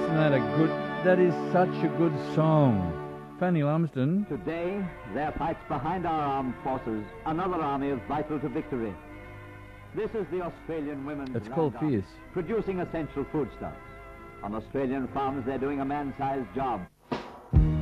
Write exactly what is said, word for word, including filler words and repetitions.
Isn't that a good... That is such a good song. Fanny Lumsden. Today, there fights behind our armed forces another army of vital to victory. This is the Australian Women's It's Land called Army, Fierce. producing essential foodstuffs. On Australian farms, they're doing a man-sized job.